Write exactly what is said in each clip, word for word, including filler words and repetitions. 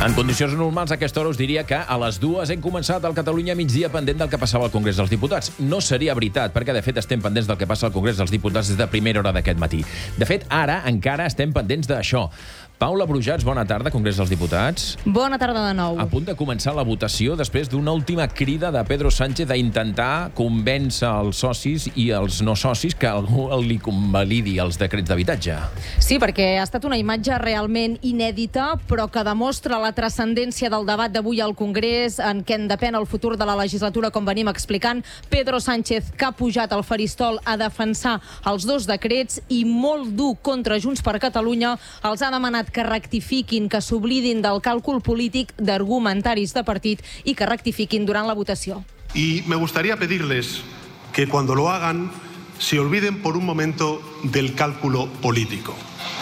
En condicions normals, a aquesta hora us diria que a les dues hem començat al Catalunya migdia pendent del que passava al Congrés dels Diputats. No seria veritat, perquè de fet estem pendents del que passa al Congrés dels Diputats des de primera hora d'aquest matí. De fet, ara encara estem pendents d'això. Paula Brujats, bona tarda, Congrés dels Diputats. Bona tarda de nou. A punt de començar la votació després d'una última crida de Pedro Sánchez a intentar convèncer els socis i els no socis que algú li convalidi els decrets d'habitatge. Sí, perquè ha estat una imatge realment inèdita, però que demostra la transcendència del debat d'avui al Congrés, en què en depèn el futur de la legislatura, com venim explicant. Pedro Sánchez, que ha pujat al faristol a defensar els dos decrets i molt dur contra Junts per Catalunya, els ha demanat que rectifiquin, que s'oblidin del càlcul polític d'argumentaris de partit i que rectifiquin durant la votació. Y me gustaría pedirles que cuando lo hagan se olviden por un momento del cálculo político,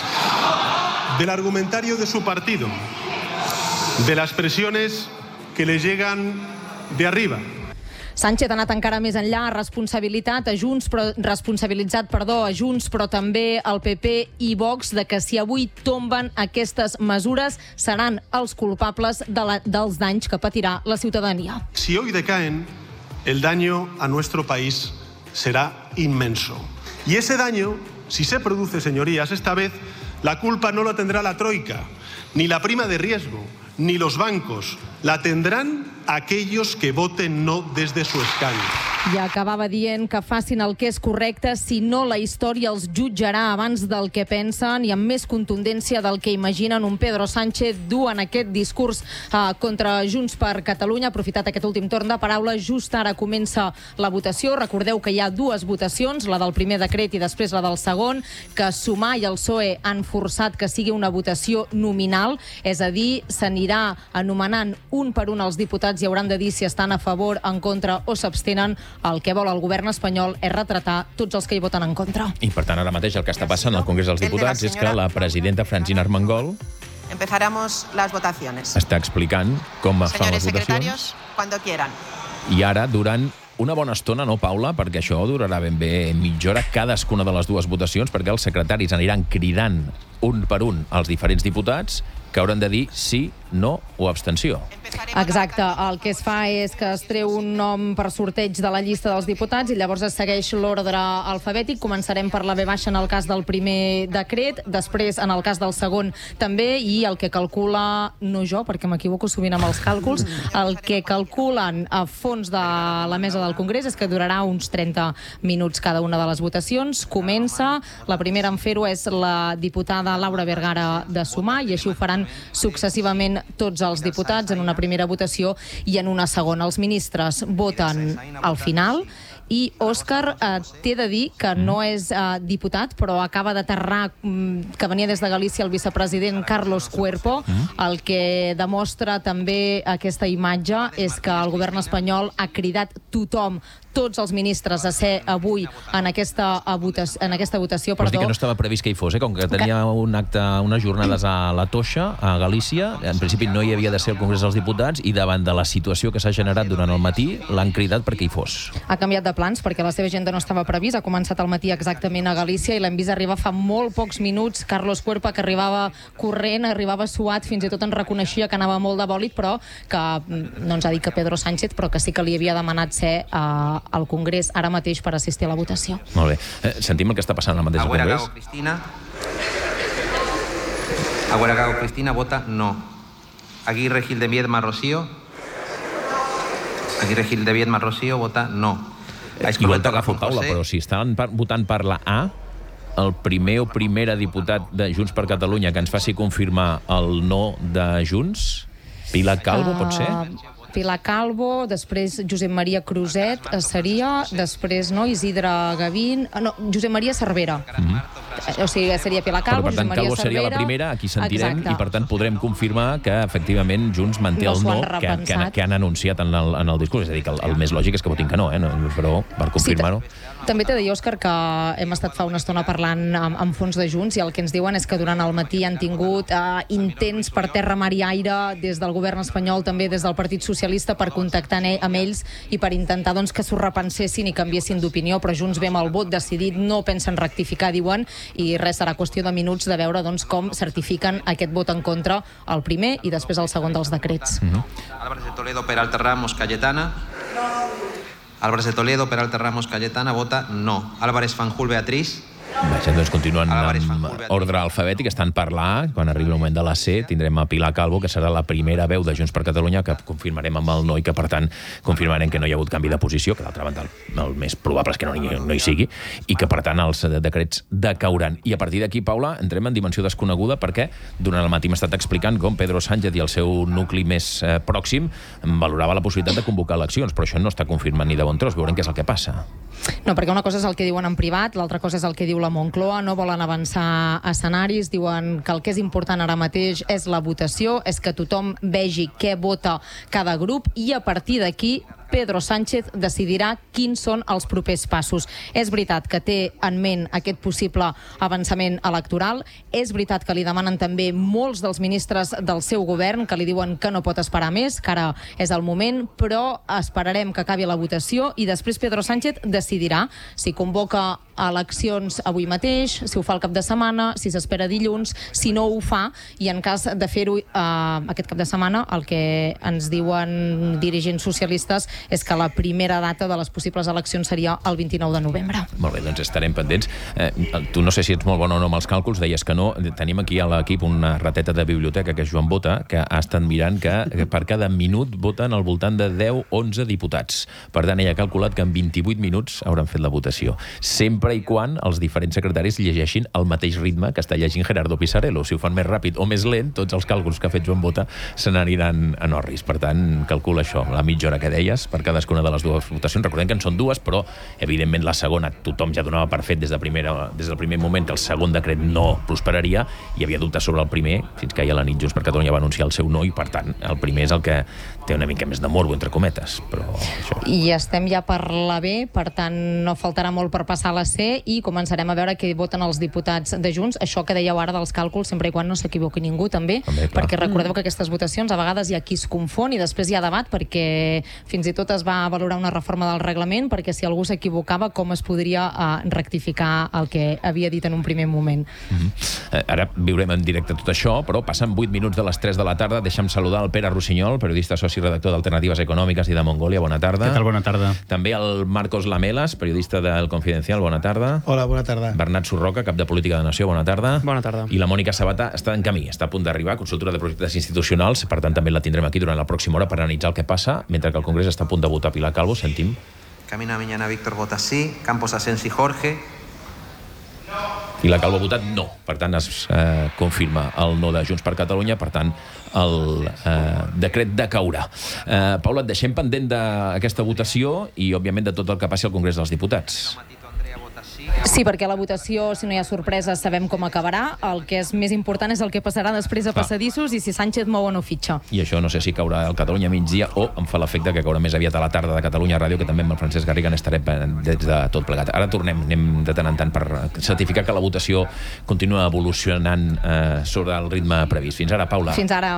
del argumentario de su partido, de las presiones que le llegan de arriba. Sánchez ha anat encara més enllà, responsabilitat a Junts, però, responsabilitzat perdó, a Junts, però també al P P i Vox, de que si avui tomben aquestes mesures seran els culpables de la, dels danys que patirà la ciutadania. Si hoy decaen, el daño a nuestro país será inmenso. Y ese daño, si se produce, señorías, esta vez la culpa no la tendrá la Troika, ni la prima de riesgo, ni los bancos. La tendrán aquellos que voten no desde su escaño. I acabava dient que facin el que és correcte, si no la història els jutjarà abans del que pensen i amb més contundència del que imaginen. Un Pedro Sánchez dur en aquest discurs eh, contra Junts per Catalunya. Ha aprofitat aquest últim torn de paraula. Just ara comença la votació. Recordeu que hi ha dues votacions, la del primer decret i després la del segon, que Sumar i el P S O E han forçat que sigui una votació nominal, és a dir, s'anirà anomenant un per un els diputats i hauran de dir si estan a favor, en contra o s'abstenen. El que vol el govern espanyol és retratar tots els que hi voten en contra. I per tant, ara mateix el que està passant al Congrés dels Diputats és que la presidenta Francina Armengol Empezaremos las votaciones. està explicant com es fan les Señores votacions. secretarios, cuando quieran. I ara, durant una bona estona, no, Paula? Perquè això durarà ben bé mitja hora cadascuna de les dues votacions, perquè els secretaris aniran cridant un per un als diferents diputats que hauran de dir sí, no o abstenció. Exacte. El que es fa és que es treu un nom per sorteig de la llista dels diputats i llavors es segueix l'ordre alfabètic. Començarem per la ve baixa en el cas del primer decret, després en el cas del segon també, i el que calcula, no jo, perquè m'equivoco sovint amb els càlculs, el que calculen a fons de la mesa del Congrés és que durarà uns trenta minuts cada una de les votacions. Comença, la primera en fer-ho és la diputada Laura Vergara de Sumar, i així ho faran successivament tots els diputats en una primera votació i en una segona. Els ministres voten al final. I Òscar, eh, t'he de dir que no és eh, diputat, però acaba d'aterrar, mm, que venia des de Galícia, el vicepresident Carlos Cuerpo. El que demostra també aquesta imatge és que el govern espanyol ha cridat tothom, tots els ministres, a ser avui en aquesta, votació, en aquesta votació. Vols dir Perdó. que no estava previst que hi fos, eh? Com que tenia un acte, unes jornades a la Toixa, a Galícia, en principi no hi havia de ser el Congrés dels Diputats, i davant de la situació que s'ha generat durant el matí, l'han cridat perquè hi fos. Ha canviat de plans perquè la seva agenda no estava previst. Ha començat al matí exactament a Galícia i l'hem vist arribar fa molt pocs minuts. Carlos Cuerpo, que arribava corrent, arribava suat, fins i tot en reconeixia que anava molt de bòlit, però que no ens ha dit que Pedro Sánchez, però que sí que li havia demanat ser eh, al Congrés ara mateix per assistir a la votació. Molt bé. Eh, sentim el que està passant al mateix Agüera Congrés. Gago Cristina. Agüera Gago Cristina vota no. Aguirre Gil de Viedma Rocío. Aguirre Gil de Viedma Rocío vota no. Igual t'agafo, Paula, però si estan per, votant per la A, el primer o primera diputat de Junts per Catalunya que ens faci confirmar el no de Junts, Pilar Calvo, pot ser? Uh, Pilar Calvo, després Josep Maria Cruzet seria, després no, Isidre Gavín, no, Josep Maria Cervera. Mm-hmm. O sigui, seria Pilar Calvo, però, per tant, Josep Maria Calvo seria Cervera. la primera, aquí sentirem, Exacte. i per tant podrem confirmar que efectivament Junts manté No el s'ho no han que, que, repensat. que han anunciat en el, en el discurs. És a dir, que el, el més lògic és que votin que no, eh? No, però per confirmar-ho. Sí, També t'he de dir, Òscar, que hem estat fa una estona parlant amb, amb fons de Junts i el que ens diuen és que durant el matí han tingut eh, intents per terra, mar i aire des del govern espanyol, també des del Partit Socialista, per contactar amb ells i per intentar doncs, que s'ho repensessin i canviessin d'opinió, però Junts ve amb el vot decidit, no pensen rectificar, diuen, i res, serà qüestió de minuts de veure doncs, com certifiquen aquest vot en contra, el primer i després el segon dels decrets. Mm-hmm. Álvarez de Toledo, Peralta Ramos, Cayetana. Álvarez de Toledo, Peralta Ramos, Cayetana, vota no. Álvarez Fanjul, Beatriz. Vaja, doncs continuen amb ordre alfabètic, estan parlant. Quan arribi el moment de la C tindrem a Pilar Calvo, que serà la primera veu de Junts per Catalunya, que confirmarem amb el no i que, per tant, confirmarem que no hi ha hagut canvi de posició, que d'altra banda el més probable és que no hi, no hi sigui, i que, per tant, els decrets decauran. I a partir d'aquí, Paula, entrem en dimensió desconeguda perquè durant el matí m'ha estat explicant com Pedro Sánchez i el seu nucli més eh, pròxim valorava la possibilitat de convocar eleccions, però això no està confirmat ni de bon tros. Veurem què és el que passa. No, perquè una cosa és el que diuen en privat, l'altra cosa és el que diu la Moncloa, no volen avançar escenaris, diuen que el que és important ara mateix és la votació, és que tothom vegi què vota cada grup i a partir d'aquí Pedro Sánchez decidirà quins són els propers passos. És veritat que té en ment aquest possible avançament electoral, és veritat que li demanen també molts dels ministres del seu govern, que li diuen que no pot esperar més, que ara és el moment, però esperarem que acabi la votació i després Pedro Sánchez decidirà si convoca eleccions avui mateix, si ho fa el cap de setmana, si s'espera dilluns, si no ho fa, i en cas de fer-ho eh, aquest cap de setmana, el que ens diuen dirigents socialistes és que la primera data de les possibles eleccions seria el vint-i-nou de novembre. Molt bé, doncs estarem pendents. Eh, tu no sé si ets molt bona o no amb els càlculs, deies que no. Tenim aquí a l'equip una rateta de biblioteca, que és Joan Bota, que ha estat mirant que, que per cada minut voten al voltant de deu a onze diputats. Per tant, ell ha calculat que en vint-i-vuit minuts hauran fet la votació. Sempre i quan els diferents secretaris llegeixin el mateix ritme que està llegint Gerardo Pisarello. Si ho fan més ràpid o més lent, tots els càlculs que ha fet Joan Bota se n'aniran en orris. Per tant, calcula això, la mitja hora que deies, per cadascuna de les dues votacions. Recordem que en són dues, però evidentment la segona tothom ja donava per fet des, de primera, des del primer moment que el segon decret no prosperaria, i havia dubtes sobre el primer, fins que ahir a la nit Junts per Catalunya va anunciar el seu no, i per tant el primer és el que té una mica més de morbo, entre cometes. Però això... I estem ja per la B, per tant no faltarà molt per passar a la C i començarem a veure què voten els diputats de Junts. Això que dèieu ara dels càlculs, sempre i quan no s'equivoqui ningú, també, també perquè recordeu que aquestes votacions a vegades hi ha qui es confon i després hi ha debat, perquè fins i tot es va valorar una reforma del reglament, perquè si algú s'equivocava, com es podria uh, rectificar el que havia dit en un primer moment. Mm-hmm. Ara viurem en directe tot això, però passen vuit minuts de les tres de la tarda. Deixa'm saludar el Pere Rossinyol, periodista soci redactor d'Alternatives Econòmiques i de Mongòlia. Bona tarda. Què tal? Bona tarda. També el Marcos Lamelas, periodista del Confidencial. Bona tarda. Hola, bona tarda. Bernat Surroca, cap de Política de Nació. Bona tarda. Bona tarda. I la Mònica Sabatà està en camí, està a punt d'arribar, consultora de projectes institucionals, per tant també la tindrem aquí durant la pròxima hora per analitzar el que passa, mentre que el Congrés està a punt de votar Pilar Calvo. Sentim. Camina Miñana, Víctor vota sí. Campos Asensi, Jorge. Pilar Calvo ha votat no. Per tant, es eh, confirma el no de Junts per Catalunya. Per tant, el eh, decret decaurà. Eh, Paula, et deixem pendent d'aquesta votació i, òbviament, de tot el que passi al Congrés dels Diputats. Sí, perquè la votació, si no hi ha sorpreses, sabem com acabarà. El que és més important és el que passarà després a passadissos i si Sánchez mou o no fitxa. I això no sé si caurà al Catalunya migdia o em fa l'efecte que caurà més aviat a la tarda de Catalunya Ràdio, que també amb el Francesc Garriga n'estarem des de tot plegat. Ara tornem, anem de tant en tant per certificar que la votació continua evolucionant eh, sobre el ritme previst. Fins ara, Paula. Fins ara.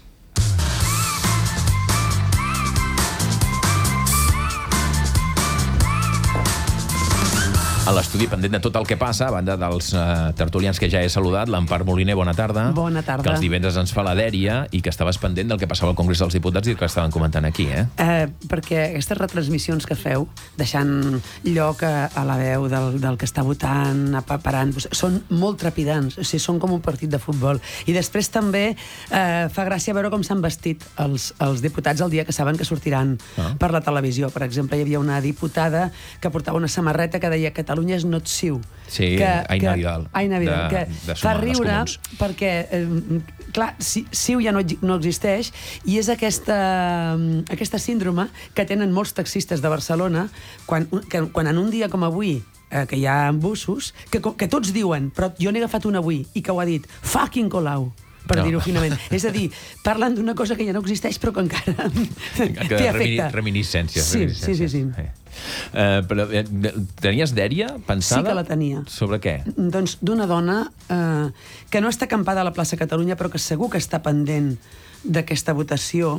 A l'estudi pendent de tot el que passa, a banda dels uh, tertulians que ja he saludat, l'Empar Moliner, bona tarda. Bona tarda. Que els divendres ens fa la dèria i que estaves pendent del que passava al Congrés dels Diputats i que estaven comentant aquí, eh? eh perquè aquestes retransmissions que feu, deixant lloc a, a la veu del, del que està votant, parant, són molt trepidants, o sigui, són com un partit de futbol. I després també eh, fa gràcia veure com s'han vestit els, els diputats el dia que saben que sortiran ah. per la televisió. Per exemple, hi havia una diputada que portava una samarreta que deia Catalunya és not ciu. Sí, que, Aina que, Vidal. Aina Vidal, de, que de fa riure perquè, eh, clar, ciu ja no, no existeix i és aquesta, aquesta síndrome que tenen molts taxistes de Barcelona quan, que, quan en un dia com avui eh, que hi ha embussos, que, que tots diuen, però jo n'he agafat un avui i que ho ha dit fucking Colau. per No. dir-ho finament. És a dir, parlen d'una cosa que ja no existeix però que encara té efecte. Reminiscència. Sí, sí, sí. sí. Uh, però, eh, tenies dèria pensada? Sí que la tenia. Sobre què? Doncs d'una dona eh, que no està acampada a la plaça Catalunya, però que segur que està pendent d'aquesta votació,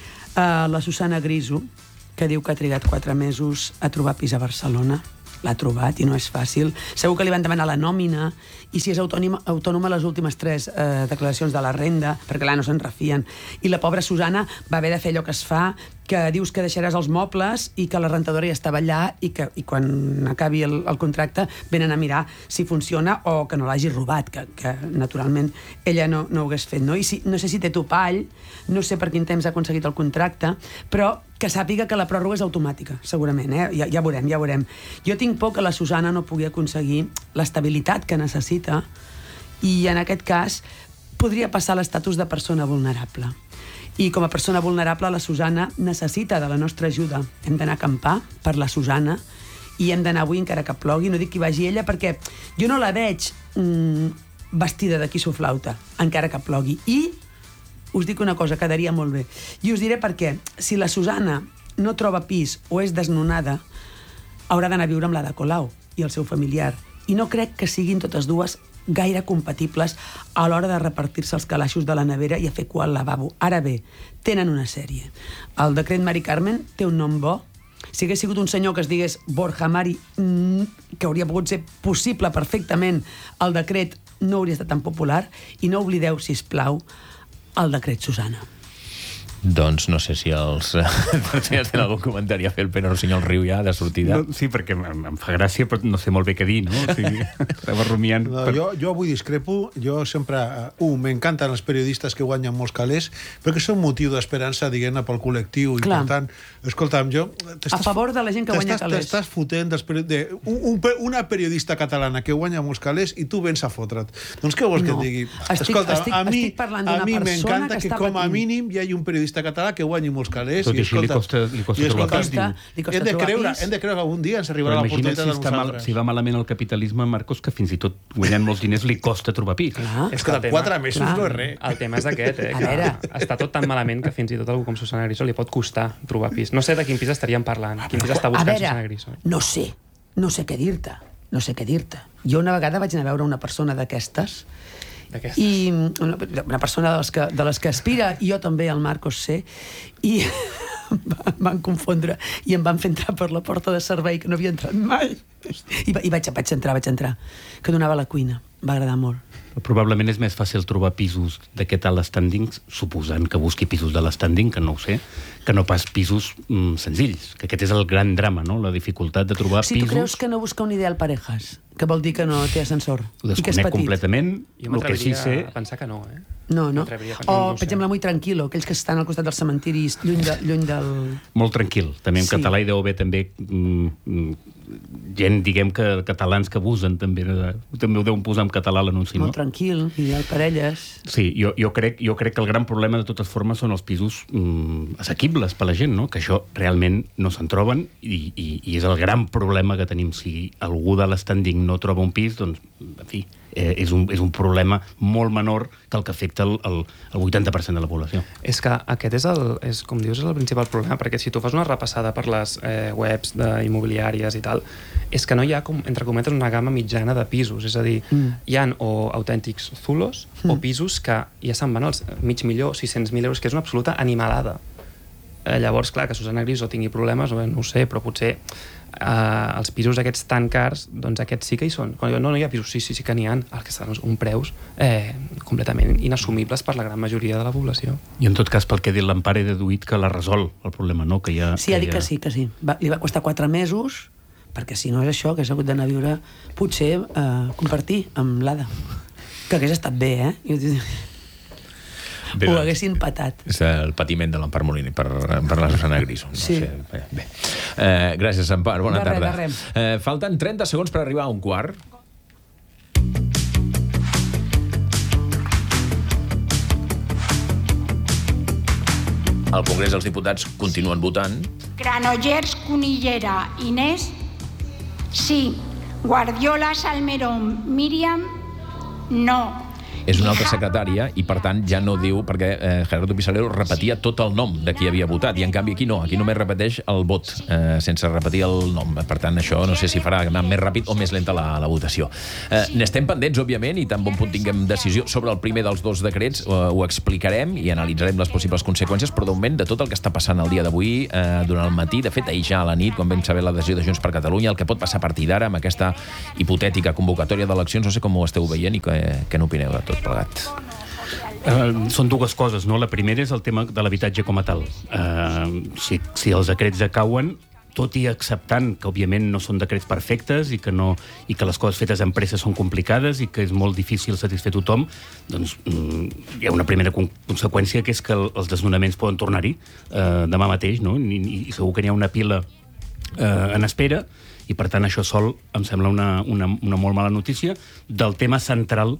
eh, la Susana Griso, que diu que ha trigat quatre mesos a trobar pis a Barcelona. L'ha trobat i no és fàcil. Segur que li van demanar la nòmina i si és autònoma, autònoma les últimes tres eh, declaracions de la renda, perquè clar, no se'n refien. I la pobra Susana va haver de fer allò que es fa, que dius que deixaràs els mobles i que la rentadora ja estava allà i que i quan acabi el, el contracte venen a mirar si funciona o que no l'hagi robat, que, que naturalment ella no, no ho hagués fet. No? I si, no sé si té topall, no sé per quin temps ha aconseguit el contracte, però que sàpiga que la pròrroga és automàtica, segurament, eh? ja, ja veurem, ja veurem. Jo tinc por que la Susana no pugui aconseguir l'estabilitat que necessita i en aquest cas podria passar l'estatus de persona vulnerable. I com a persona vulnerable la Susana necessita de la nostra ajuda. Hem d'anar a acampar per la Susana i hem d'anar avui encara que plogui. No dic que hi vagi ella perquè jo no la veig mm, vestida de quissoflauta encara que plogui. I us dic una cosa, quedaria molt bé. I us diré per què. Si la Susana no troba pis o és desnonada, haurà d'anar a viure amb l'Ada Colau i el seu familiar. I no crec que siguin totes dues gaire compatibles a l'hora de repartir-se els calaixos de la nevera i a fer cua al lavabo. Ara bé, tenen una sèrie. El decret Mari Carmen té un nom bo. Si hagués sigut un senyor que es digués Borja Mari, que hauria pogut ser possible perfectament, el decret no hauria estat tan popular. I no oblideu, sisplau, el decret Susana. Doncs no sé si els tertulians tenen algun comentari a fer. El Pere Rossinyol riu ja de sortida. No, sí, perquè em, em fa gràcia, però no sé molt bé què dir, no? O sigui, estava rumiant... No, per... jo, jo avui discrepo. Jo sempre... Uh, m'encanten els periodistes que guanyen molts calés, perquè són motiu d'esperança, diguem-ne, pel col·lectiu. I, Clar. per tant, escolta'm, jo... A favor de la gent que guanya calés. T'estàs fotent dels peri... de, un, un, una periodista catalana que guanya molts calés i tu vens a fotre't. Doncs què vols no. que et digui? Estic, Escolta, estic, a mi, estic parlant d'una a mi persona m'encanta que, que, que com a patint. mínim hi hagi un periodista català que guanyi molts calés. Tot i I, així li costa, li costa trobar pis. Li costa hem, de trobar creure, pis. hem de creure que algun dia ens arribarà Però la imagina't oportunitat si, de està mal, nosaltres. si va malament el capitalisme, Marcos, que fins i tot guanyant molts diners li costa trobar pis. Clar. És que quatre mesos Clar. no és res. El tema és aquest, eh, A que veure. està tot tan malament que fins i tot algú com Susana Griso li pot costar trobar pis. No sé de quin pis estaríem parlant, quin pis està A buscant veure, Susana Griso. no sé, no sé què dir-te, no sé què dir-te. Jo una vegada vaig anar a veure una persona d'aquestes D'aquestes. i una, una persona de les, que, de les que aspira, i jo també, el Marcos sé, i em van confondre i em van fer entrar per la porta de servei que no havia entrat mai. I, va, i vaig, vaig entrar, vaig entrar, que donava a la cuina. Va agradar molt. Probablement és més fàcil trobar pisos d'aquest alt standing, suposant que busqui pisos de l'standing, que no ho sé, que no pas pisos mm, senzills, que aquest és el gran drama, no? La dificultat de trobar Si pisos... tu creus que no busca un ideal parejas, que vol dir que no té ascensor, Ho i que és desconec petit. completament, Jo el que sí m'atreviria sé... a pensar que no, eh? No, no. M'atreviria a O, pensar, no ho per sé. exemple, muy tranquilo, aquells que estan al costat dels cementiris, lluny, de, lluny del... Molt tranquil. També en Sí. català hi deu haver també mm, mm, gent, diguem, que catalans que abusen també. De, també ho deuen posar en català a l'anunci, no? Molt tranquil, ideal parelles... Sí, jo, jo, crec, jo crec que el gran problema de totes formes són els pisos mm, assequibles per la gent, no? Que això realment no se'n troben i, i, i és el gran problema que tenim. Si algú de l'estanding no troba un pis, doncs, en fi, eh, és, un, és un problema molt menor que el que afecta el, el, el vuitanta per cent de la població. És que aquest és, el, és, com dius, és el principal problema, perquè si tu fas una repassada per les eh, webs d'immobiliàries i tal, és que no hi ha, com, entre cometes, una gamma mitjana de pisos. És a dir, mm. hi ha o autèntics zulos mm. o pisos que ja se'n van als mig milió, sis-cents mil euros, que és una absoluta animalada. Eh, llavors, clar, que Susana Griso tingui problemes, no, no ho sé, però potser eh, els pisos aquests tan cars, doncs aquests sí que hi són. Quan diuen, no, no hi ha pisos, sí, sí, sí que n'hi ha, els que estan uns preus eh, completament inassumibles per la gran majoria de la població. I en tot cas, pel que ha dit l'Empara, he deduït que la resol el problema, no? Que ja, Sí, ha dit ja... que sí, que sí. Va, li va costar quatre mesos, perquè si no és això, que s'ha hagut d'anar a viure, potser eh, compartir amb l'Ada. Que hagués estat bé, eh? Jo... Bé, ho haguessin patat. És el patiment de l'Empar Moliner per, per la Susana Griso. No Sí. sé. Bé, bé. Eh, gràcies, Empar. Bona De res, tarda. de res. Eh, falten trenta segons per arribar a un quart. Al Congrés dels Diputats continuen votant. Granollers, Cunillera, Inés, sí. Guardiola, Salmerón, Míriam, no. és una altra secretària i, per tant, ja no diu, perquè eh, Gerardo Pisarello repetia tot el nom de qui havia votat, i en canvi aquí no, aquí només repeteix el vot, eh, sense repetir el nom. Per tant, això no sé si farà anar més ràpid o més lenta la, la votació. Eh, N'estem pendents, òbviament, i tan bon punt tinguem decisió sobre el primer dels dos decrets, eh, ho explicarem i analitzarem les possibles conseqüències, però de moment, de tot el que està passant el dia d'avui, eh, durant el matí, de fet, ahir ja a la nit, quan vam saber la decisió de Junts per Catalunya, el que pot passar a partir d'ara amb aquesta hipotètica convocatòria d'eleccions, no sé com ho esteu veient i què, què n'opineu de tot plegat. Uh, són dues coses, no? La primera és el tema de l'habitatge com a tal. Uh, si, si els decrets decauen, tot i acceptant que, òbviament, no són decrets perfectes i que, no, i que les coses fetes en pressa són complicades i que és molt difícil satisfer tothom, doncs mm, hi ha una primera con conseqüència, que és que el, els desnonaments poden tornar-hi uh, demà mateix, no? I, i segur que n'hi ha una pila uh, en espera, i, per tant, això sol em sembla una, una, una molt mala notícia del tema central,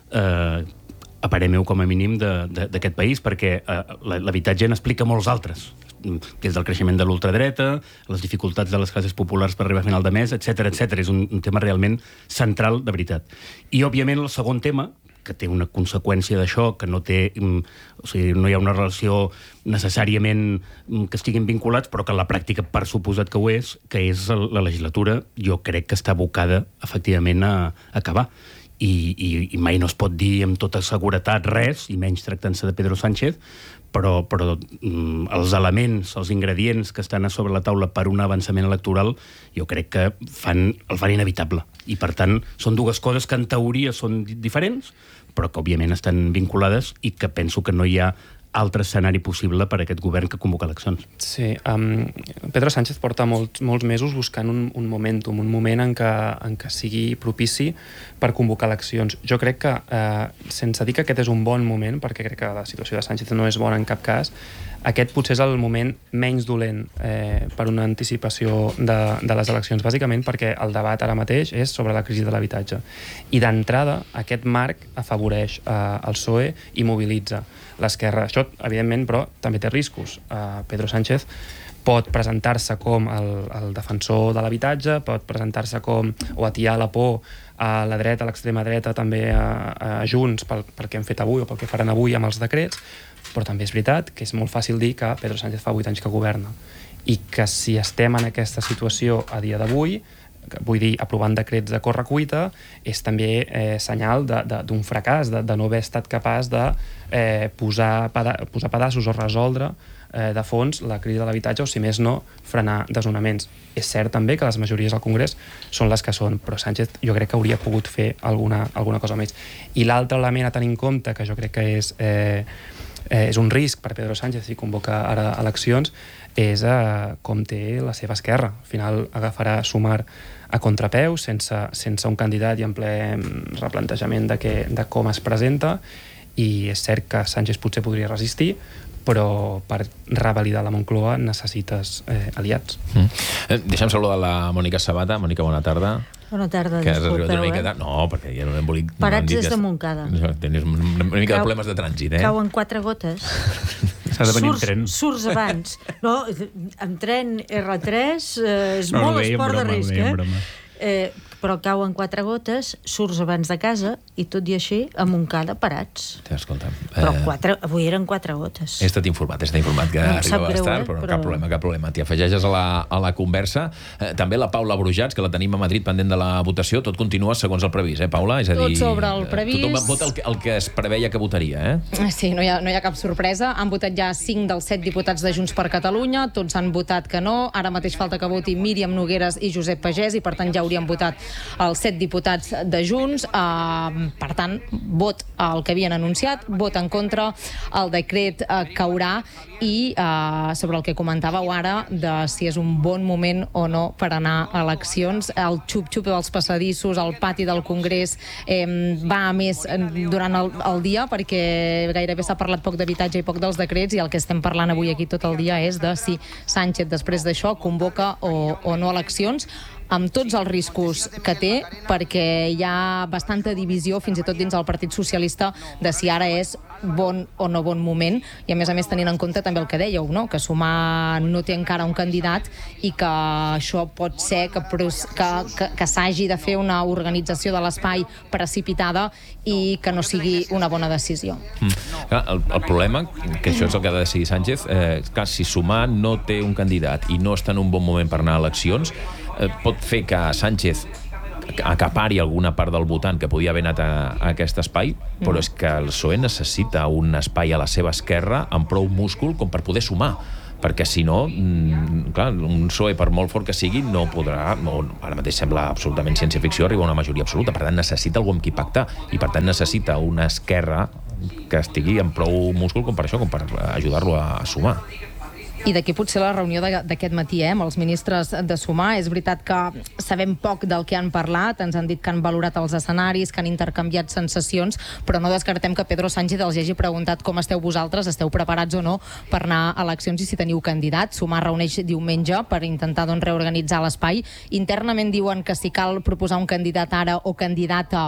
eh, a parer meu, com a mínim, d'aquest país, perquè eh, l'habitatge n'explica molts altres, des del creixement de l'ultradreta, les dificultats de les classes populars per arribar a final de mes, etcètera, etcètera. És un, un tema realment central, de veritat. I, òbviament, el segon tema, que té una conseqüència d'això, que no té, o sigui, no hi ha una relació necessàriament que estiguin vinculats, però que en la pràctica per suposat que ho és, que és la legislatura, jo crec que està abocada, efectivament, a acabar. I, i, i mai no es pot dir amb tota seguretat res, i menys tractant-se de Pedro Sánchez, però, però mm, els elements, els ingredients que estan a sobre la taula per un avançament electoral, jo crec que fan, el fan inevitable. I, per tant, són dues coses que en teoria són diferents, però que, òbviament, estan vinculades i que penso que no hi ha altre escenari possible per a aquest govern que convoca eleccions. Sí, um, Pedro Sánchez porta molts, molts mesos buscant un, un momentum, un moment en què, en què sigui propici per convocar eleccions. Jo crec que, eh, sense dir que aquest és un bon moment, perquè crec que la situació de Sánchez no és bona en cap cas, aquest potser és el moment menys dolent eh, per una anticipació de, de les eleccions, bàsicament perquè el debat ara mateix és sobre la crisi de l'habitatge. I d'entrada, aquest marc afavoreix eh, el P S O E i mobilitza l'esquerra. Això, evidentment, però també té riscos. Uh, Pedro Sánchez pot presentar-se com el, el defensor de l'habitatge, pot presentar-se com o atiar la por a la dreta, a l'extrema dreta, també a, a Junts pel, pel que hem fet avui o pel que faran avui amb els decrets, però també és veritat que és molt fàcil dir que Pedro Sánchez fa vuit anys que governa i que si estem en aquesta situació a dia d'avui, vull dir, aprovant decrets de correcuita, és també eh, senyal d'un fracàs, de, de no haver estat capaç de eh, posar, peda posar pedaços o resoldre eh, de fons la crisi de l'habitatge o, si més no, frenar desnonaments. És cert també que les majories al Congrés són les que són, però Sánchez jo crec que hauria pogut fer alguna, alguna cosa més. I l'altre element a tenir en compte, que jo crec que és, eh, eh, és un risc per Pedro Sánchez si convoca ara eleccions, és eh, com té la seva esquerra. Al final agafarà Sumar a contrapeu, sense, sense un candidat i en ple replantejament de, que, de com es presenta, i és cert que Sánchez potser podria resistir, però per revalidar la Moncloa necessites eh, aliats. Mm. Eh, deixa'm saludar la Mònica Sabata. Mònica, bona tarda. Bona tarda, que disculpeu, mica eh? de... No, perquè ja no hem volit... Parats no des de Montcada. Tens una, una mica Cau, de problemes de trànsit, eh? Cauen quatre gotes. S'ha de venir surts, en tren. Surts abans. No, en tren R tres eh, és no, molt no, esport broma, de risc, no, eh? eh? Però cauen quatre gotes, surts abans de casa i tot i així a Montcada parats. Sí, escolta, però eh... quatre, avui eren quatre gotes. He estat informat, he estat informat que no, arribava greu, bastant, eh? però, però cap problema, cap problema. T'hi afegeixes a la, a la conversa. Eh, també la Paula Brujats, que la tenim a Madrid pendent de la votació, tot continua segons el previst, eh, Paula? És a dir, tot sobre el previst. Tothom vota el que, el que es preveia que votaria, eh? Sí, no hi ha, no hi ha cap sorpresa. Han votat ja cinc dels set diputats de Junts per Catalunya, tots han votat que no. Ara mateix falta que voti Míriam Nogueres i Josep Pagès, i per tant ja haurien votat els set diputats de Junts. Uh, per tant, vot al que havien anunciat, vot en contra, el decret uh, caurà, i uh, sobre el que comentàveu ara de si és un bon moment o no per anar a eleccions, el xup-xup dels passadissos, el pati del Congrés eh, va a més durant el, el dia, perquè gairebé s'ha parlat poc d'habitatge i poc dels decrets, i el que estem parlant avui aquí tot el dia és de si Sánchez després d'això convoca o, o no eleccions. amb tots els riscos que té, perquè hi ha bastanta divisió, fins i tot dins del Partit Socialista, de si ara és bon o no bon moment, i a més a més tenint en compte també el que dèieu, no? Que Sumar no té encara un candidat i que això pot ser que, que, que, que s'hagi de fer una organització de l'espai precipitada i que no sigui una bona decisió. Mm. Clar, el, el problema, que això és el que ha de decidir Sánchez, eh, clar, si Sumar no té un candidat i no està en un bon moment per anar a eleccions, eh, pot fer que Sánchez acapari alguna part del votant que podia haver anat a, a aquest espai, però és que el P S O E necessita un espai a la seva esquerra amb prou múscul com per poder sumar, perquè si no, mm, clar, un P S O E, per molt fort que sigui, no podrà, no, ara mateix sembla absolutament ciència-ficció, arribar a una majoria absoluta, per tant necessita algú amb qui pactar, i per tant necessita una esquerra que estigui amb prou múscul com per això, com per ajudar-lo a, a sumar. I d'aquí potser la reunió d'aquest matí, eh, amb els ministres de Sumar. És veritat que sabem poc del que han parlat, ens han dit que han valorat els escenaris, que han intercanviat sensacions, però no descartem que Pedro Sánchez els hagi preguntat com esteu vosaltres, esteu preparats o no per anar a eleccions i si teniu candidat. Sumar reuneix diumenge per intentar doncs, reorganitzar l'espai. Internament diuen que si cal proposar un candidat ara o candidata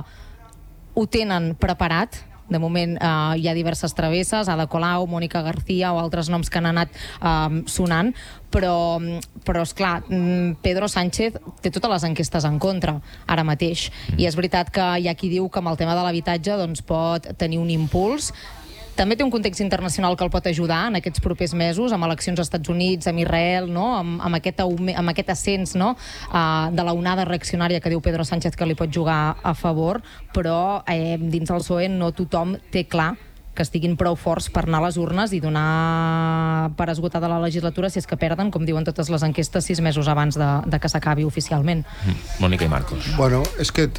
ho tenen preparat. De moment eh, hi ha diverses travesses, Ada Colau, Mònica García o altres noms que han anat eh, sonant, però, però esclar, Pedro Sánchez té totes les enquestes en contra ara mateix, i és veritat que hi ha qui diu que amb el tema de l'habitatge doncs, pot tenir un impuls. També té un context internacional que el pot ajudar en aquests propers mesos, amb eleccions als Estats Units, amb Israel, no? amb, amb, aquest, amb aquest ascens, no? uh, de la onada reaccionària que diu Pedro Sánchez que li pot jugar a favor, però eh, dins del P S O E no tothom té clar que estiguin prou forts per anar a les urnes i donar per esgotada la legislatura si és que perden, com diuen totes les enquestes, sis mesos abans de, de que s'acabi oficialment. Mm. Mònica i Marcos. Bueno, és que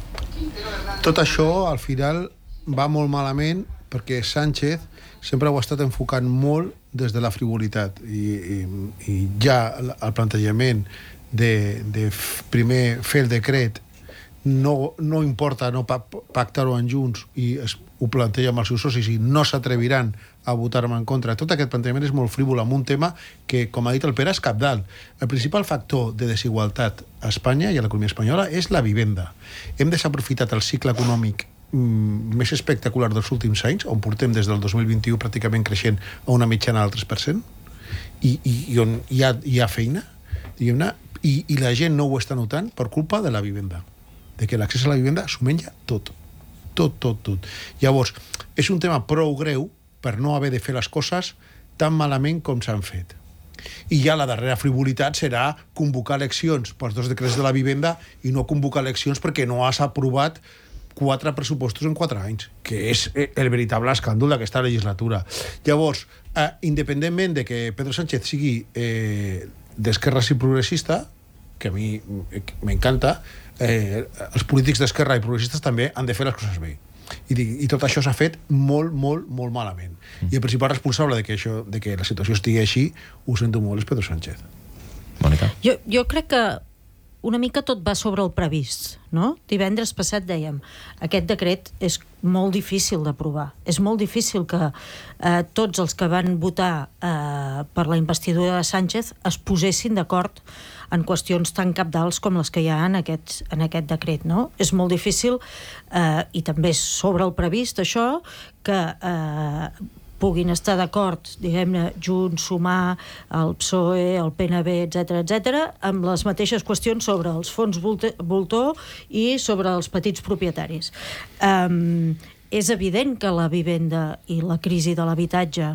tot això al final va molt malament perquè Sánchez sempre ho ha estat enfocant molt des de la frivolitat i, i, i ja el plantejament de, de primer fer el decret no, no importa no pactar-ho en Junts i es, ho planteja amb els seus socis i no s'atreviran a votar-me en contra. Tot aquest plantejament és molt frívol amb un tema que, com ha dit el Pere, és cabdal. El principal factor de desigualtat a Espanya i a l'economia espanyola és la vivenda. Hem desaprofitat el cicle econòmic més espectacular dels últims anys, on portem des del dos mil vint-i-u pràcticament creixent a una mitjana del tres per cent, i, i, i on hi ha, hi ha feina, diguem-ne, i, i la gent no ho està notant per culpa de la vivenda, de que l'accés a la vivenda s'ho menja tot, tot, tot, tot. Llavors, és un tema prou greu per no haver de fer les coses tan malament com s'han fet. I ja la darrera frivolitat serà convocar eleccions pels dos decrets de la vivenda i no convocar eleccions perquè no has aprovat quatre pressupostos en quatre anys, que és el veritable escàndol d'aquesta legislatura. Llavors, eh, independentment de que Pedro Sánchez sigui eh, d'esquerres i progressista, que a mi m'encanta, eh, els polítics d'esquerra i progressistes també han de fer les coses bé. I, i tot això s'ha fet molt, molt, molt malament. Mm. I el principal responsable de que, això, de que la situació estigui així, ho sento molt, és Pedro Sánchez. Mònica? Jo, jo crec que una mica tot va sobre el previst, no? Divendres passat dèiem, aquest decret és molt difícil d'aprovar. És molt difícil que eh, tots els que van votar eh, per la investidura de Sánchez es posessin d'acord en qüestions tan cabdals com les que hi ha en aquest, en aquest decret, no? És molt difícil, eh, i també és sobre el previst això, que eh, puguin estar d'acord, diguem-ne, Junts, Sumar, el P S O E, el P N B, etcètera, etcètera, amb les mateixes qüestions sobre els fons voltor i sobre els petits propietaris. Um, és evident que la vivenda i la crisi de l'habitatge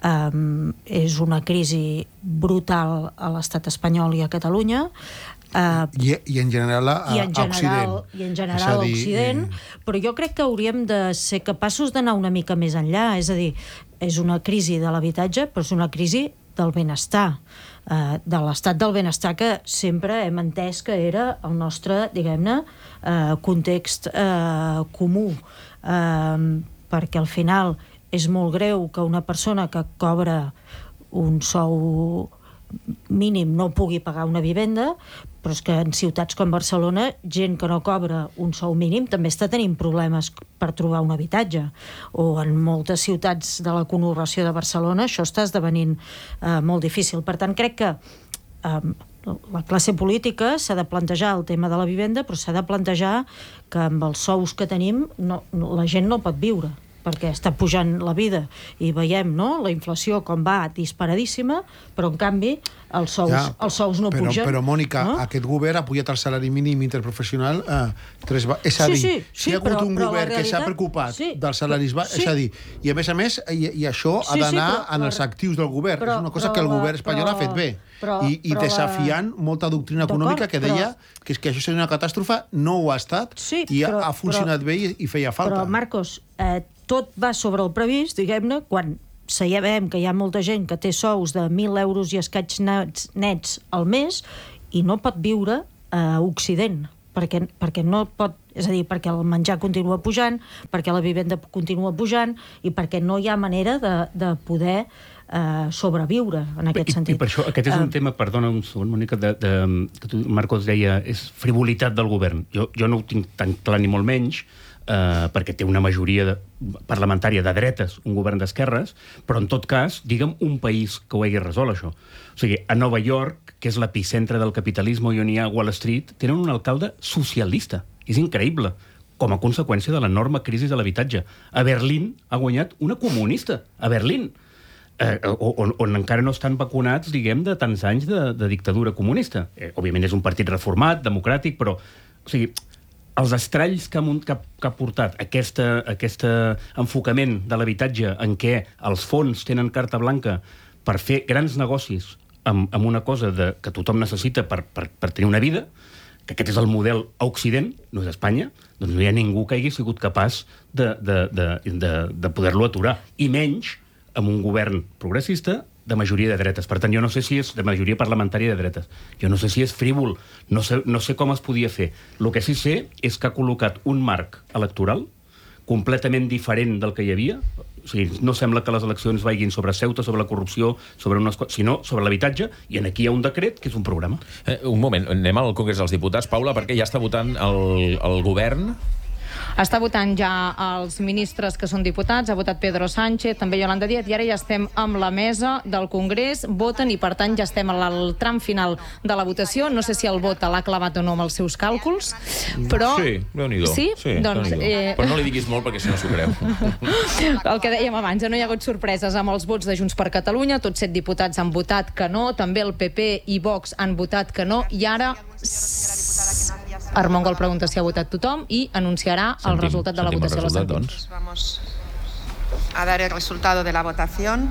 um, és una crisi brutal a l'estat espanyol i a Catalunya. Uh, I, i en general a, i en general, Occident. I en general a Occident, eh... però jo crec que hauríem de ser capaços d'anar una mica més enllà, és a dir, és una crisi de l'habitatge, però és una crisi del benestar, eh, de l'estat del benestar que sempre hem entès que era el nostre, diguem-ne, eh, context eh, comú, eh, perquè al final és molt greu que una persona que cobra un sou mínim no pugui pagar una vivenda, però és que en ciutats com Barcelona, gent que no cobra un sou mínim també està tenint problemes per trobar un habitatge, o en moltes ciutats de la conurbació de Barcelona això està esdevenint eh, molt difícil. Per tant, crec que eh, la classe política s'ha de plantejar el tema de la vivenda, però s'ha de plantejar que amb els sous que tenim no, no, la gent no pot viure, perquè està pujant la vida i veiem, no?, la inflació com va disparadíssima, però en canvi els sous, ja, els sous no però, pugen. Però, Mònica, no? aquest govern ha pujat el salari mínim interprofessional eh, tres va... És a dir, sí, sí, si sí, hi ha hagut però, un govern realitat... que s'ha preocupat sí, dels salaris baixos, sí. És a dir, i a més a més, i, i això sí, ha d'anar sí, en els actius del govern. Però, és una cosa que el govern espanyol però, ha fet bé. Però, I, i desafiant la... molta doctrina econòmica que deia però... que, és que això seria una catàstrofe, no ho ha estat, sí, i però, ha funcionat però, bé i, i feia falta. Però, Marcos, eh, tot va sobre el previst, diguem-ne, quan sabem que hi ha molta gent que té sous de mil euros i escaig nets, nets al mes i no pot viure a Occident, perquè, perquè no pot, és a dir, perquè el menjar continua pujant, perquè la vivenda continua pujant i perquè no hi ha manera de, de poder eh, sobreviure en aquest I, sentit. I per això aquest és un uh, tema, perdona un segon, Mònica, de, de, que tu, Marcos, deia, és frivolitat del govern. Jo, jo no ho tinc tan clar ni molt menys, Uh, perquè té una majoria de, parlamentària de dretes, un govern d'esquerres, però en tot cas, digue'm un país que ho hagi resolt, això. O sigui, a Nova York, que és l'epicentre del capitalisme i on hi ha Wall Street, tenen un alcalde socialista. És increïble, com a conseqüència de l'enorme crisi de l'habitatge. A Berlín ha guanyat una comunista, a Berlín, eh, on, on encara no estan vacunats, diguem, de tants anys de, de dictadura comunista. Eh, òbviament és un partit reformat, democràtic, però... O sigui, els estralls que ha, que, que ha portat aquest aquesta enfocament de l'habitatge en què els fons tenen carta blanca per fer grans negocis amb, amb una cosa de, que tothom necessita per, per, per tenir una vida, que aquest és el model a Occident, no és a Espanya, doncs no hi ha ningú que hagi sigut capaç de, de, de, de, de poder-lo aturar. I menys amb un govern progressista de majoria de dretes. Per tant, jo no sé si és de majoria parlamentària de dretes. Jo no sé si és frívol. No sé, no sé com es podia fer. El que sí sé és que ha col·locat un marc electoral completament diferent del que hi havia. O sigui, no sembla que les eleccions vagin sobre Ceuta, sobre la corrupció, sobre unes, sinó sobre l'habitatge, i en aquí hi ha un decret que és un programa. Eh, un moment, anem al Congrés dels Diputats, Paula, perquè ja està votant el, el govern... Està votant ja els ministres que són diputats, ha votat Pedro Sánchez, també Yolanda Díaz, i ara ja estem amb la mesa del Congrés, voten i per tant ja estem al tram final de la votació. No sé si el vot l'ha clavat o no amb els seus càlculs, però... Sí, Déu-n'hi-do. Sí? Sí, doncs, eh... Però no li diguis molt perquè si no s'ho creu. El que dèiem abans, no hi ha hagut sorpreses amb els vots de Junts per Catalunya, tots set diputats han votat que no, també el P P i Vox han votat que no, i ara... Armengol pregunta si ha votat tothom i anunciará sentim, el resultat de la votació. El resultat, doncs. Vamos a dar el resultado de la votación.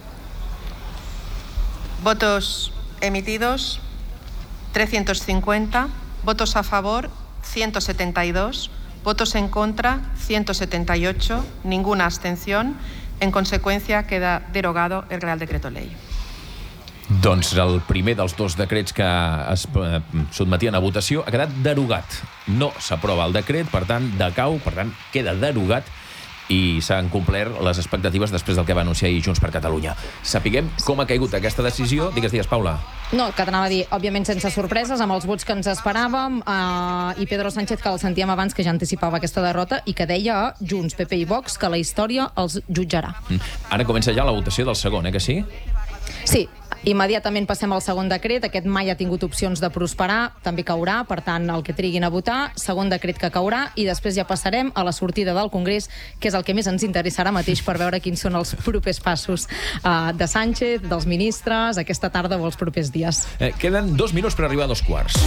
Votos emitidos trescientos cincuenta, votos a favor ciento setenta y dos, votos en contra ciento setenta y ocho, ninguna abstención. En consecuencia queda derogado el Real Decreto Ley. Doncs el primer dels dos decrets que es sotmetien a votació ha quedat derogat. No s'aprova el decret, per tant, decau, per tant, queda derogat i s'han complert les expectatives després del que va anunciar ahir Junts per Catalunya. Sapiguem com ha caigut aquesta decisió. Digues, digues, Paula. No, que t'anava a dir, òbviament sense sorpreses, amb els vots que ens esperàvem, eh, i Pedro Sánchez, que el sentíem abans, que ja anticipava aquesta derrota, i que deia a Junts, P P i Vox que la història els jutjarà. Ara comença ja la votació del segon, eh, que sí? Sí, immediatament passem al segon decret. Aquest mai ha tingut opcions de prosperar, també caurà, per tant, el que triguin a votar, segon decret que caurà, i després ja passarem a la sortida del Congrés, que és el que més ens interessarà mateix per veure quins són els propers passos uh, de Sánchez, dels ministres, aquesta tarda o els propers dies. Eh, queden dos minuts per arribar a dos quarts.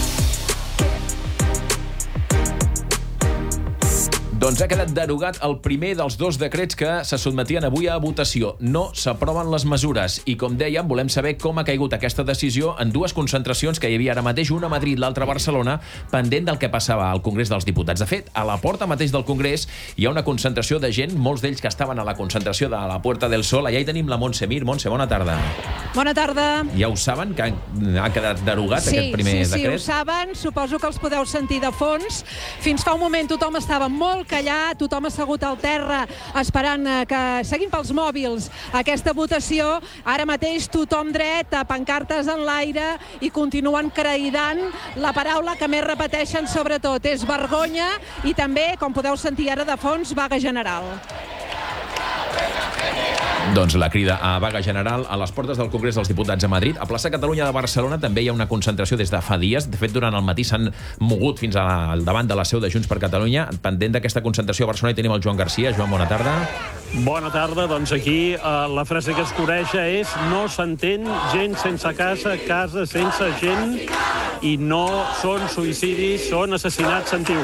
Doncs ha quedat derogat el primer dels dos decrets que se sotmetien avui a votació. No s'aproven les mesures i, com dèiem, volem saber com ha caigut aquesta decisió en dues concentracions que hi havia ara mateix, una a Madrid, l'altra a Barcelona, pendent del que passava al Congrés dels Diputats. De fet, a la porta mateix del Congrés hi ha una concentració de gent, molts d'ells que estaven a la concentració de la Puerta del Sol. Allà hi tenim la Montse Mir. Montse, bona tarda. Bona tarda. Ja ho saben, que ha quedat derogat sí, aquest primer sí, decret? Sí, sí, ho saben. Suposo que els podeu sentir de fons. Fins fa un moment tothom estava molt callat, tothom assegut al terra esperant que, seguint pels mòbils, aquesta votació. Ara mateix tothom dret, a pancartes en l'aire, i continuen cridant la paraula que més repeteixen sobretot és vergonya, i també, com podeu sentir ara de fons, vaga general. Doncs la crida a vaga general a les portes del Congrés dels Diputats a Madrid. A plaça Catalunya de Barcelona també hi ha una concentració des de fa dies. De fet, durant el matí s'han mogut fins al davant de la seu de Junts per Catalunya. Pendent d'aquesta concentració a Barcelona hi tenim el Joan Garcia. Joan, bona tarda. Bona tarda. Doncs aquí eh, la frase que es coreja és no s'entén gent sense casa, casa sense gent, i no són suïcidis, són assassinats, sentiu.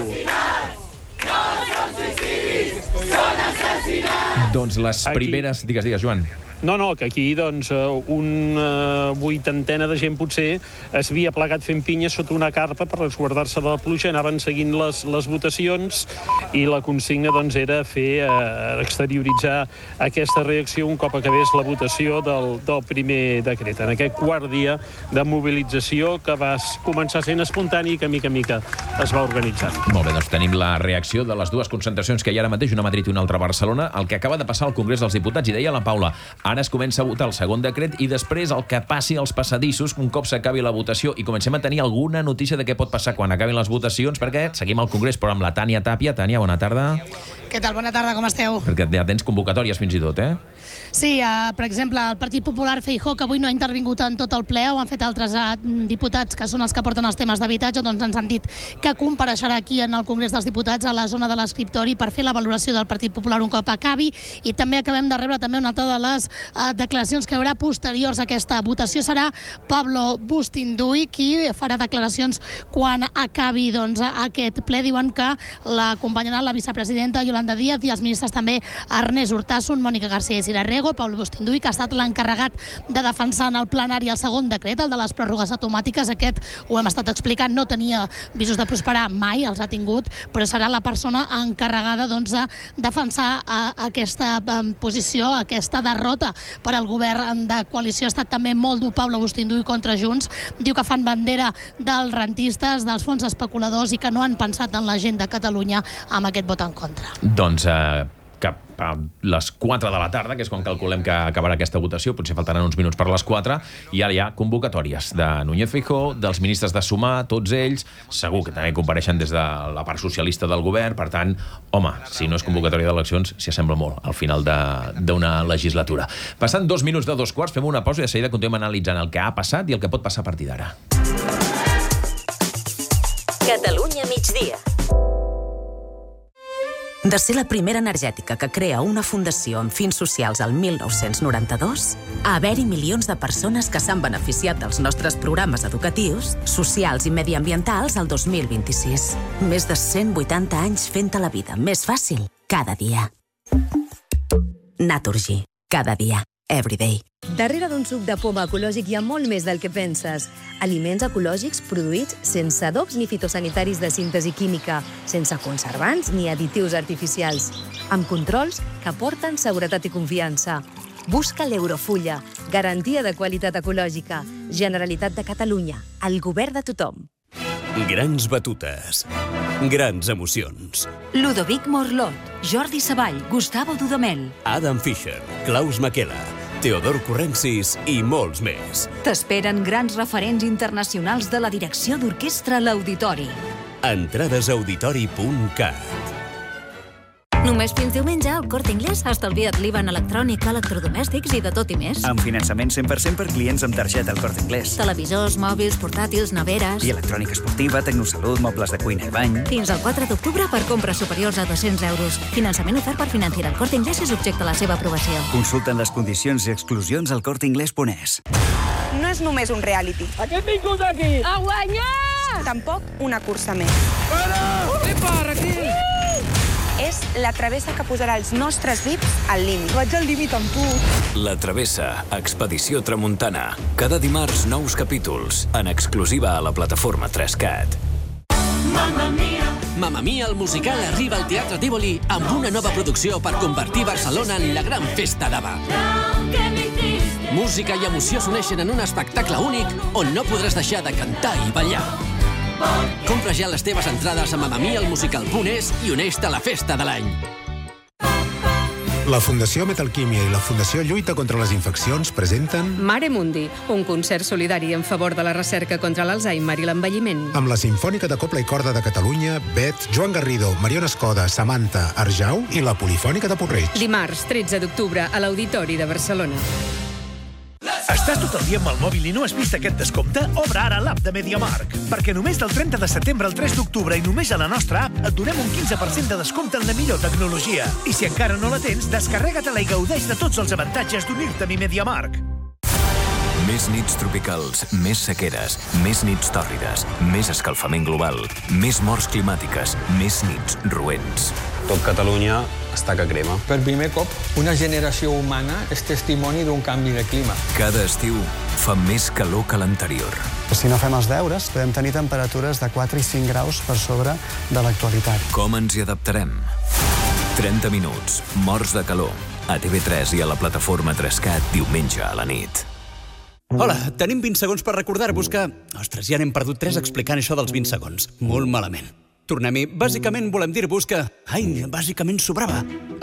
Doncs les primeres... Aquí. Digues, digues, Joan. No, no, que aquí, doncs, una vuitantena de gent potser es havia plegat fent pinyes sota una carpa per resguardar-se de la pluja, anaven seguint les, les votacions, i la consigna, doncs, era fer, eh, exterioritzar aquesta reacció un cop acabés la votació del, del primer decret. En aquest quart dia de mobilització que va començar sent espontani i que, mica a mica, es va organitzant. Molt bé, doncs tenim la reacció de les dues concentracions que hi ha ara mateix, una a Madrid i una altra a Barcelona, el que acaba de passar al Congrés dels Diputats, i deia la Paula, ara es comença a votar el segon decret i després el que passi als passadissos un cop s'acabi la votació, i comencem a tenir alguna notícia de què pot passar quan acabin les votacions, perquè seguim al Congrés però amb la Tània Tàpia. Tània, bona tarda. Què tal? Bona tarda, com esteu? Perquè ja tens convocatòries fins i tot, eh? Sí, uh, per exemple, el Partit Popular Feijóo, que avui no ha intervingut en tot el ple, ho han fet altres uh, diputats que són els que porten els temes d'habitatge, doncs ens han dit que compareixerà aquí en el Congrés dels Diputats a la zona de l'escriptori per fer la valoració del Partit Popular un cop acabi, i també acabem de rebre també una altra de les uh, declaracions que hi haurà posteriors a aquesta votació. Serà Pablo Bustinduy qui farà declaracions quan acabi doncs, aquest ple. Diuen que l'acompanyarà la vicepresidenta Yolanda Díaz i els ministres també Ernest Urtasun, Mònica García i Rego. Pablo Bustinduy, que ha estat l'encarregat de defensar en el plenari el segon decret, el de les pròrrogues automàtiques. Aquest, ho hem estat explicant, no tenia visos de prosperar mai, els ha tingut, però serà la persona encarregada doncs, de defensar uh, aquesta um, posició, aquesta derrota per al govern de coalició. Ha estat també molt dur Pablo Bustinduy contra Junts. Diu que fan bandera dels rentistes, dels fons especuladors, i que no han pensat en la gent de Catalunya amb aquest vot en contra. Doncs eh, cap a les quatre de la tarda, que és quan calculem que acabarà aquesta votació, potser faltaran uns minuts per les quatre, i ara hi ha convocatòries de Núñez Feijóo, dels ministres de Sumar, tots ells, segur que també compareixen des de la part socialista del govern. Per tant, home, si no és convocatòria d'eleccions, s'hi assembla molt al final d'una legislatura. Passant dos minuts de dos quarts, fem una pausa i de seguida continuem analitzant el que ha passat i el que pot passar a partir d'ara. Catalunya migdia. De ser la primera energètica que crea una fundació amb fins socials al mil nou-cents noranta-dos, a haver-hi milions de persones que s'han beneficiat dels nostres programes educatius, socials i mediambientals al dos mil vint-i-sis. Més de cent vuitanta anys fent-te la vida més fàcil cada dia. Naturgy. Cada dia. Everyday. Darrere d'un suc de poma ecològic hi ha molt més del que penses. Aliments ecològics produïts sense adobs ni fitosanitaris de síntesi química, sense conservants ni additius artificials, amb controls que aporten seguretat i confiança. Busca l'Eurofulla, garantia de qualitat ecològica. Generalitat de Catalunya, el govern de tothom. Grans batutes. Grans emocions. Ludovic Morlot, Jordi Savall, Gustavo Dudamel, Adam Fischer, Klaus Makela, Teodor Corrensis i molts més. T'esperen grans referents internacionals de la direcció d'orquestra a l'Auditori. Entrades a auditori punt cat. Només fins diumenge, al Corte Inglés, estalvia't l'I V A en electrònica, electrodomèstics i de tot i més. Amb finançament cent per cent per clients amb targeta al Corte Inglés. Televisors, mòbils, portàtils, neveres... I electrònica esportiva, tecnosalut, mobles de cuina i bany... Fins al quatre d'octubre per compres superiors a dos-cents euros. Finançament ofert per Financiera. El Corte Inglés és objecte a la seva aprovació. Consulten les condicions i exclusions al corte inglés punt es. No és només un reality. A què hem vingut aquí? A guanyar! Tampoc una cursa més. Para! Epa, Raquel! És la travessa que posarà els nostres V I Ps al límit. Vaig al límit amb tu. La Travessa, Expedició Tramuntana. Cada dimarts, nous capítols, en exclusiva a la plataforma tres cat. Mamma Mia! Mamma Mia, el musical, arriba al Teatre Tívoli amb una nova producció per convertir Barcelona en la gran festa d'Ava. Música i emoció s'uneixen en un espectacle únic on no podràs deixar de cantar i ballar. Compra ja les teves entrades a mamma mia el musical punt es i uneix-te a la festa de l'any. La Fundació Metalquímia i la Fundació Lluita contra les Infeccions presenten Mare Mundi, un concert solidari en favor de la recerca contra l'Alzheimer i l'envelliment. amb la Simfònica de Copla i Corda de Catalunya, Bet, Joan Garrido, Mariona Escoda, Samantha, Arjau i la Polifònica de Puig-reig. Dimarts, tretze d'octubre, a l'Auditori de Barcelona. Estàs tot el dia amb el mòbil i no has vist aquest descompte? Obre ara l'app de MediaMarkt. Perquè només del trenta de setembre al tres d'octubre i només a la nostra app et donem un quinze per cent de descompte en la millor tecnologia. I si encara no la tens, descarrega-te-la i gaudeix de tots els avantatges d'unir-te a mi MediaMarkt. Més nits tropicals, més sequeres, més nits tòrrides, més escalfament global, més morts climàtiques, més nits roents. Tot Catalunya està que crema. Per primer cop, una generació humana és testimoni d'un canvi de clima. Cada estiu fa més calor que l'anterior. Si no fem els deures, podem tenir temperatures de quatre i cinc graus per sobre de l'actualitat. Com ens hi adaptarem? trenta minuts, morts de calor. A T V tres i a la plataforma TresCat diumenge a la nit. Hola, tenim vint segons per recordar-vos que... Ostres, ja n'hem perdut tres explicant això dels vint segons. Molt malament. Tornem-hi. Bàsicament volem dir-vos que... Ai, bàsicament sobrava.